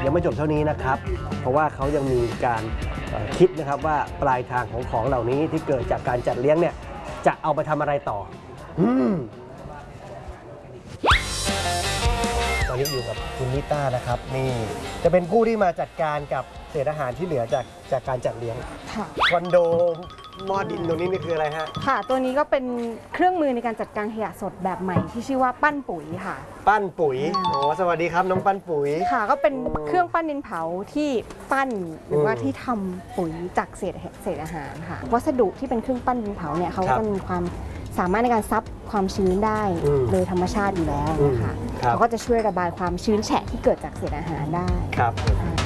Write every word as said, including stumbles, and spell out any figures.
ยังไม่จบเท่านี้นะครับเพราะว่าเขายังมีการคิดนะครับว่าปลายทางของของเหล่านี้ที่เกิดจากการจัดเลี้ยงเนี่ยจะเอาไปทำอะไรต่ออืมตอนนี้อยู่กับคุณนิต้านะครับนี่จะเป็นผู้ที่มาจัดการกับเศษอาหารที่เหลือจากจากการจัดเลี้ยงคอนโดหม้อดินตรงนี้นี่คืออะไรฮะค่ะตัวนี้ก็เป็นเครื่องมือในการจัดการขยะสดแบบใหม่ที่ชื่อว่าปั้นปุ๋ยค่ะปั้นปุ๋ยโอ้สวัสดีครับน้องปั้นปุ๋ยค่ะก็เป็นเครื่องปั้นดินเผาที่ปั้นหรือว่าที่ทำปุ๋ยจากเศษเศษอาหารค่ะวัสดุที่เป็นเครื่องปั้นดินเผาเนี่ยเขาจะมีความสามารถในการซับความชื้นได้โดยธรรมชาติอยู่แล้วนะคะเขาก็จะช่วยระบายความชื้นแฉะที่เกิดจากเศษอาหารได้ครับ